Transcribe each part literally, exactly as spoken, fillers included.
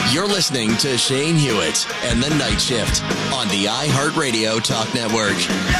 You're listening to Shane Hewitt and the Night Shift on the iHeartRadio Talk Network.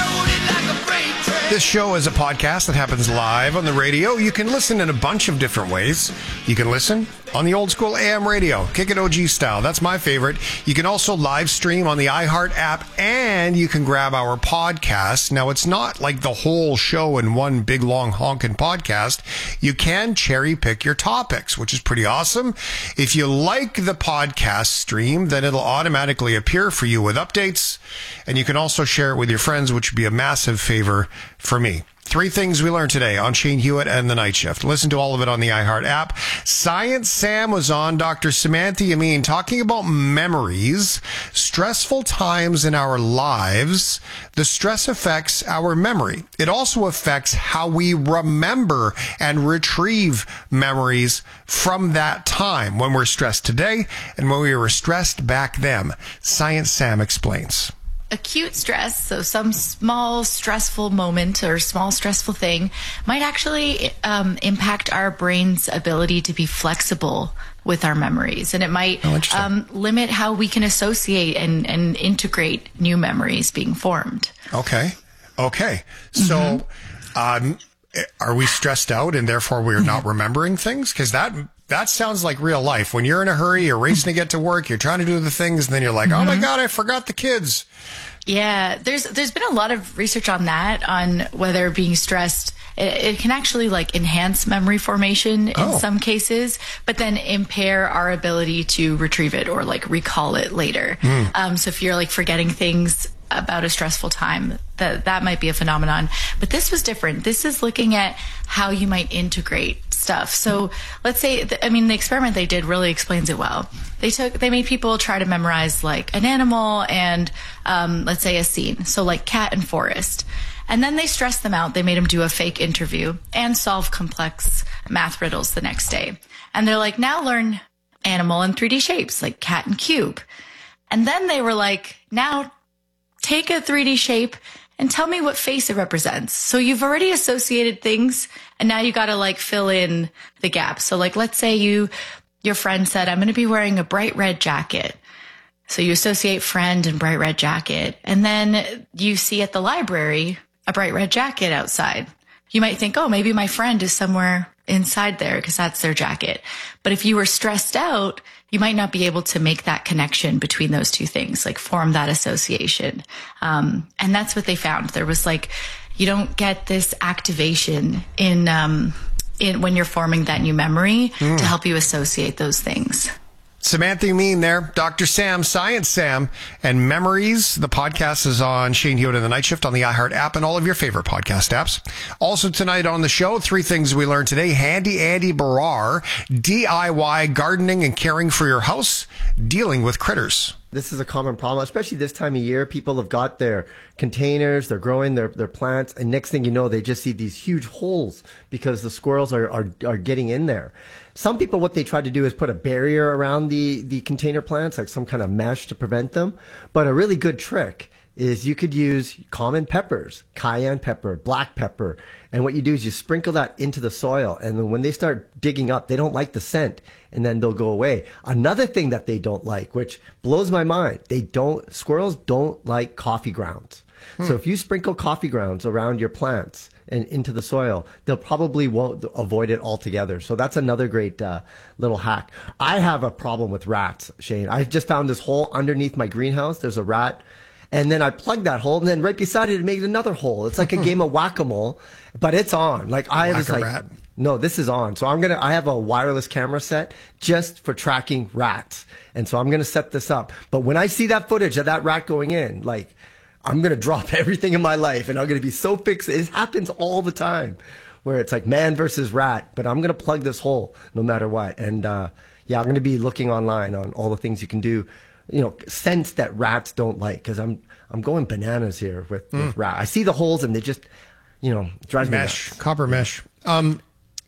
This show is a podcast that happens live on the radio. You can listen in a bunch of different ways. You can listen on the old school A M radio, Kick It O G style. That's my favorite. You can also live stream on the iHeart app, and you can grab our podcast. Now, it's not like the whole show in one big, long, honking podcast. You can cherry pick your topics, which is pretty awesome. If you like the podcast stream, then it'll automatically appear for you with updates, and you can also share it with your friends, which would be a massive favor for me. Three things we learned today on Shane Hewitt and the Night Shift. Listen to all of it on the iHeart app. Science Sam was on, Doctor Samantha Yamin, talking about memories, stressful times in our lives. The stress affects our memory. It also affects how we remember and retrieve memories from that time when we're stressed today and when we were stressed back then. Science Sam explains. Acute stress, so some small stressful moment or small stressful thing, might actually um, impact our brain's ability to be flexible with our memories. And it might oh, um, limit how we can associate and, and integrate new memories being formed. Okay. Okay. So mm-hmm. um, are we stressed out and therefore we're not remembering things? Because that... That sounds like real life. When you're in a hurry, you're racing to get to work, you're trying to do the things, and then you're like, mm-hmm. oh my God, I forgot the kids. Yeah, there's there's been a lot of research on that, on whether being stressed, it, it can actually like enhance memory formation in oh. some cases, but then impair our ability to retrieve it or like recall it later. Mm. Um, so if you're like forgetting things about a stressful time, that that might be a phenomenon. But this was different. This is looking at how you might integrate stuff. So let's say, I mean, the experiment they did really explains it well. They took, they made people try to memorize like an animal and um, let's say a scene. So like cat and forest. And then they stressed them out. They made them do a fake interview and solve complex math riddles the next day. And they're like, now learn animal in three D shapes, like cat and cube. And then they were like, now take a three D shape and tell me what face it represents. So you've already associated things, and now you got to like fill in the gaps. So like, let's say you, your friend said, I'm going to be wearing a bright red jacket. So you associate friend and bright red jacket. And then you see at the library a bright red jacket outside. You might think, oh, maybe my friend is somewhere inside there because that's their jacket. But if you were stressed out, you might not be able to make that connection between those two things, like form that association. Um, and that's what they found. There was like, you don't get this activation in, um, in when you're forming that new memory mm. to help you associate those things. Samantha Yamin there, Doctor Sam, Science Sam, and Memories. The podcast is on Shane Hewitt and the Night Shift on the iHeart app and all of your favorite podcast apps. Also tonight on the show, three things we learned today. Handy Andy Barrar, D I Y gardening and caring for your house, dealing with critters. This is a common problem, especially this time of year. People have got their containers, they're growing their, their plants, and next thing you know, they just see these huge holes because the squirrels are, are, are getting in there. Some people, what they try to do is put a barrier around the, the container plants, like some kind of mesh to prevent them. But a really good trick is you could use common peppers, cayenne pepper, black pepper. And what you do is you sprinkle that into the soil. And then when they start digging up, they don't like the scent, and then they'll go away. Another thing that they don't like, which blows my mind, they don't, squirrels don't like coffee grounds. Hmm. So if you sprinkle coffee grounds around your plants and into the soil, they'll probably won't avoid it altogether. So that's another great uh, little hack. I have a problem with rats, Shane. I just found this hole underneath my greenhouse. There's a rat. And then I plugged that hole, and then right beside it, it made another hole. It's like a game of whack-a-mole, but it's on. Like I was like, rat. no, this is on. So I'm gonna. I have a wireless camera set just for tracking rats, and so I'm gonna set this up. But when I see that footage of that rat going in, like, I'm gonna drop everything in my life, and I'm gonna be so fixated. It happens all the time, where it's like man versus rat. But I'm gonna plug this hole no matter what. And uh, yeah, I'm gonna be looking online on all the things you can do. You know, scents that rats don't like, because I'm I'm going bananas here with, mm. with rat. I see the holes and they just, you know, drives mesh, me nuts. Copper mesh. Um,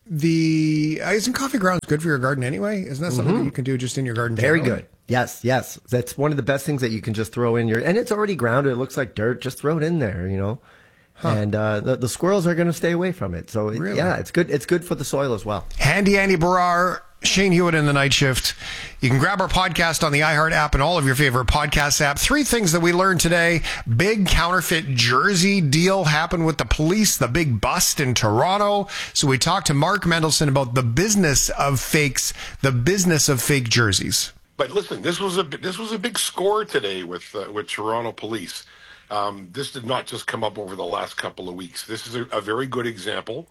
the uh, isn't coffee grounds good for your garden anyway? Isn't that something mm-hmm. that you can do just in your garden? Very generally? good. Yes, yes. That's one of the best things that you can just throw in your, and it's already grounded. It looks like dirt. Just throw it in there, you know. Huh. And uh, the, the squirrels are going to stay away from it. So it, really? yeah, it's good. It's good for the soil as well. Handy Andy Barrar Shane Hewitt in the Night Shift. You can grab our podcast on the iHeart app and all of your favorite podcast apps. Three things that we learned today. Big counterfeit jersey deal happened with the police, the big bust in Toronto. So we talked to Mark Mendelson about the business of fakes, the business of fake jerseys. But listen, this was a this was a big score today with uh, with Toronto police. Um, this did not just come up over the last couple of weeks. This is a, a very good example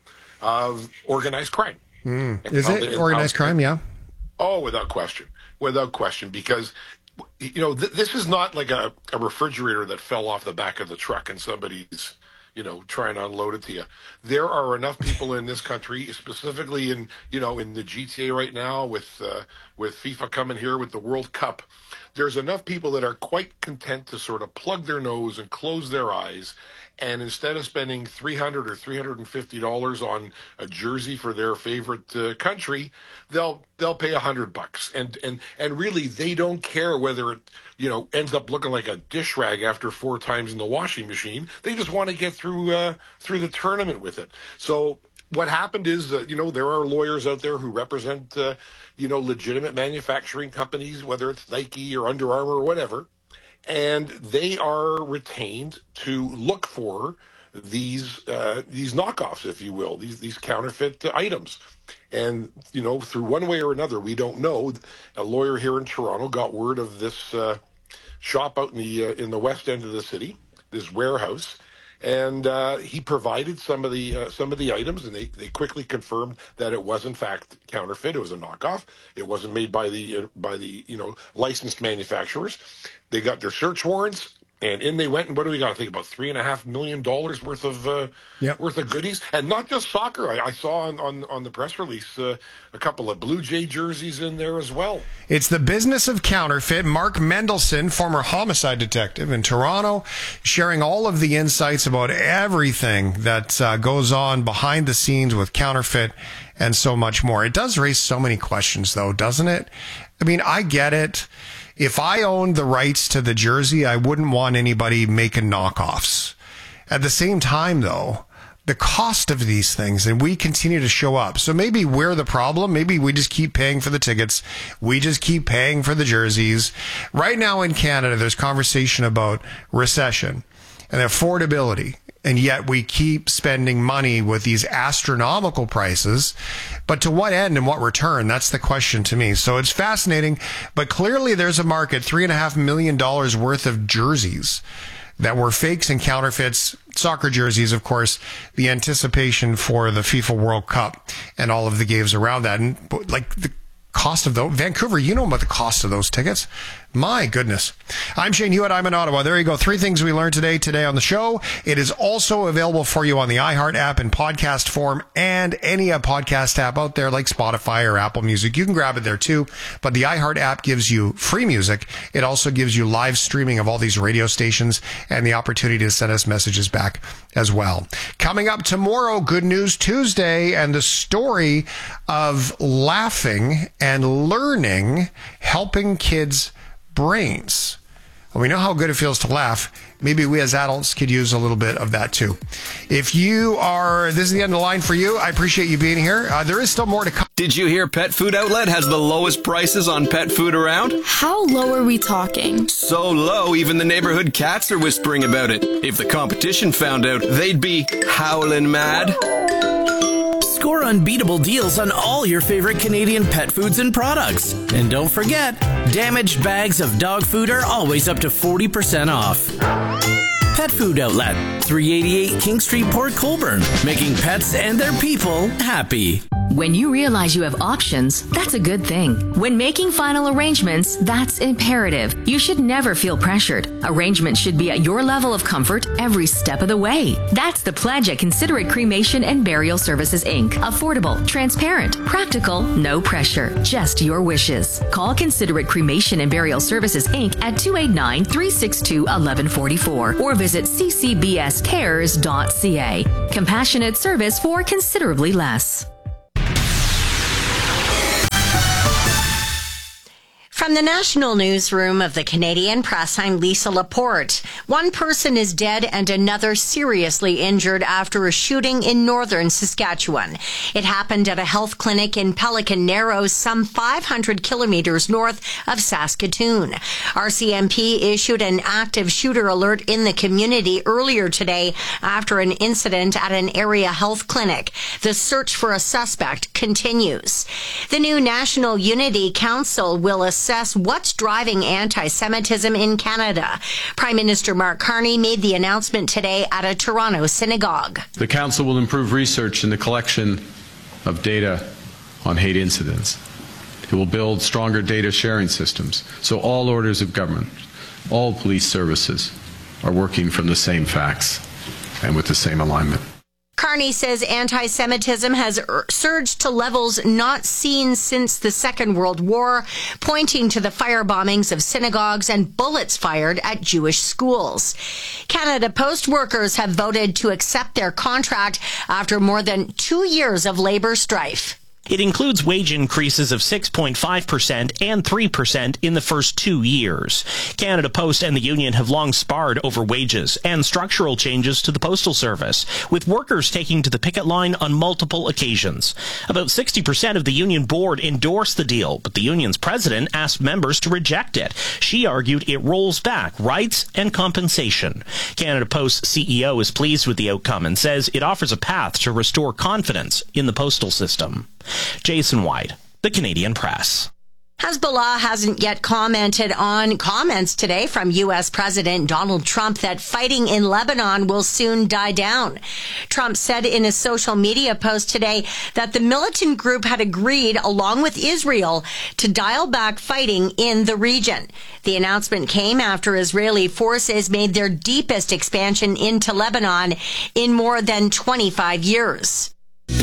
of organized crime. Mm. Is it organized crime? Yeah. Oh, without question, without question, because you know th- this is not like a, a refrigerator that fell off the back of the truck and somebody's you know trying to unload it to you. There are enough people in this country, specifically in you know in the G T A right now, with uh, with FIFA coming here with the World Cup. There's enough people that are quite content to sort of plug their nose and close their eyes. And instead of spending three hundred dollars or three hundred fifty dollars on a jersey for their favorite uh, country, they'll they'll pay a hundred bucks. And and and really, they don't care whether it you know ends up looking like a dish rag after four times in the washing machine. They just want to get through uh, through the tournament with it. So what happened is that you know there are lawyers out there who represent uh, you know legitimate manufacturing companies, whether it's Nike or Under Armour or whatever. And they are retained to look for these uh, these knockoffs, if you will, these these counterfeit items. And you know, through one way or another, we don't know. A lawyer here in Toronto got word of this uh, shop out in the uh, in the west end of the city, this warehouse, and uh, he provided some of the uh, some of the items, and they, they quickly confirmed that it was in fact counterfeit. It was a knockoff. It wasn't made by the uh, by the you know licensed manufacturers. They got their search warrants, and in they went. And what do we got? I think about three and a half million dollars worth of uh, yep. worth of goodies, and not just soccer. I, I saw on, on on the press release uh, a couple of Blue Jay jerseys in there as well. It's the business of counterfeit. Mark Mendelson, former homicide detective in Toronto, sharing all of the insights about everything that uh, goes on behind the scenes with counterfeit and so much more. It does raise so many questions, though, doesn't it? I mean, I get it. If I owned the rights to the jersey, I wouldn't want anybody making knockoffs. At the same time, though, the cost of these things, and we continue to show up. So maybe we're the problem. Maybe we just keep paying for the tickets. We just keep paying for the jerseys. Right now in Canada, there's conversation about recession and affordability. And yet we keep spending money with these astronomical prices. But to what end and what return? That's the question to me. So it's fascinating. But clearly there's a market, three and a half million dollars worth of jerseys that were fakes and counterfeits. Soccer jerseys, of course, the anticipation for the FIFA World Cup and all of the games around that. And like the cost of those, Vancouver, you know about the cost of those tickets. My goodness. I'm Shane Hewitt. I'm in Ottawa. There you go. Three things we learned today, today on the show. It is also available for you on the iHeart app in podcast form and any uh, podcast app out there like Spotify or Apple Music. You can grab it there too. But the iHeart app gives you free music. It also gives you live streaming of all these radio stations and the opportunity to send us messages back as well. Coming up tomorrow, Good News Tuesday, and the story of laughing and learning, helping kids' brains. Well, we know how good it feels to laugh. Maybe we as adults could use a little bit of that too. If you are, this is the end of the line for you. I appreciate you being here. Uh, there is still more to come. Did you hear Pet Food Outlet has the lowest prices on pet food around? How low are we talking? So low, even the neighborhood cats are whispering about it. If the competition found out, they'd be howling mad. Score unbeatable deals on all your favorite Canadian pet foods and products. And don't forget, damaged bags of dog food are always up to forty percent off. Pet Food Outlet, three eighty-eight King Street, Port Colborne, making pets and their people happy. When you realize you have options, that's a good thing. When making final arrangements, that's imperative. You should never feel pressured. Arrangements should be at your level of comfort every step of the way. That's the pledge at Considerate Cremation and Burial Services, Incorporated. Affordable, transparent, practical, no pressure, just your wishes. Call Considerate Cremation and Burial Services, Incorporated at two eight nine, three six two, one one four four or visit c c b s cares dot c a. Compassionate service for considerably less. From From the national newsroom of the Canadian Press, I'm Lisa Laporte. One person is dead and another seriously injured after a shooting in northern Saskatchewan. It happened at a health clinic in Pelican Narrows, some five hundred kilometers north of Saskatoon. R C M P issued an active shooter alert in the community earlier today after an incident at an area health clinic. The search for a suspect continues. The new National Unity Council will assess what's driving anti-Semitism in Canada. Prime Minister Mark Carney made the announcement today at a Toronto synagogue. The Council will improve research in the collection of data on hate incidents. It will build stronger data sharing systems so all orders of government, all police services are working from the same facts and with the same alignment. Carney says anti-Semitism has surged to levels not seen since the Second World War, pointing to the fire bombings of synagogues and bullets fired at Jewish schools. Canada Post workers have voted to accept their contract after more than two years of labor strife. It includes wage increases of six point five percent and three percent in the first two years. Canada Post and the union have long sparred over wages and structural changes to the Postal Service, with workers taking to the picket line on multiple occasions. About sixty percent of the union board endorsed the deal, but the union's president asked members to reject it. She argued it rolls back rights and compensation. Canada Post's C E O is pleased with the outcome and says it offers a path to restore confidence in the postal system. Jason White, the Canadian Press. Hezbollah hasn't yet commented on comments today from U S President Donald Trump that fighting in Lebanon will soon die down. Trump said in a social media post today that the militant group had agreed, along with Israel, to dial back fighting in the region. The announcement came after Israeli forces made their deepest expansion into Lebanon in more than twenty-five years.